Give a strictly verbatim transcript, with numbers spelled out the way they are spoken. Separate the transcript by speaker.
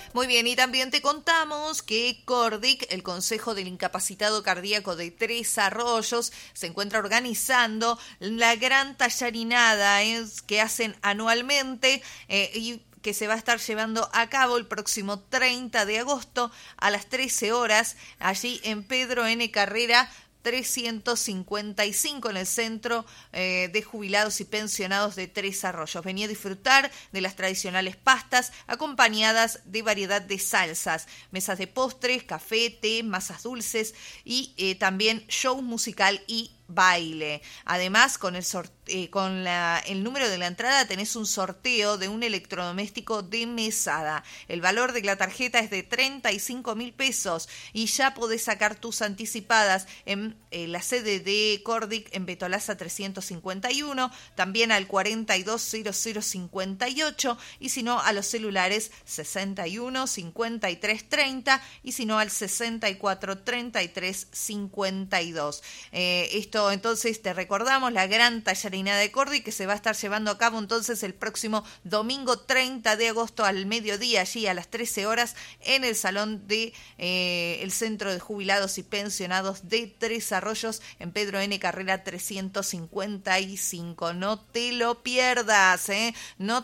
Speaker 1: Muy bien, y también te contamos que CORDIC, el Consejo del Incapacitado Cardíaco de Tres Arroyos, se encuentra organizando la gran tallarinada eh, que hacen anualmente eh, y que se va a estar llevando a cabo el próximo treinta de agosto a las trece horas, allí en Pedro N. Carrera trescientos cincuenta y cinco en el Centro eh, de Jubilados y Pensionados de Tres Arroyos. Venía a disfrutar de las tradicionales pastas acompañadas de variedad de salsas, mesas de postres, café, té, masas dulces y eh, también show musical y baile. Además, con el sorteo, eh, con la, el número de la entrada tenés un sorteo de un electrodoméstico de mesada. El valor de la tarjeta es de treinta y cinco mil pesos y ya podés sacar tus anticipadas en eh, la sede de CORDIC en Betolaza trescientos cincuenta y uno, también al cuarenta y dos cero cero cincuenta y ocho y si no a los celulares sesenta y uno cincuenta y tres treinta y si no al sesenta y cuatro treinta y tres cincuenta y dos. Eh, esto entonces te recordamos la gran tallarina de CORDIC que se va a estar llevando a cabo entonces el próximo domingo treinta de agosto al mediodía, allí a las trece horas en el salón de eh, el Centro de Jubilados y Pensionados de Tres Arroyos en Pedro N. Carrera trescientos cincuenta y cinco. No te lo pierdas, ¿eh? No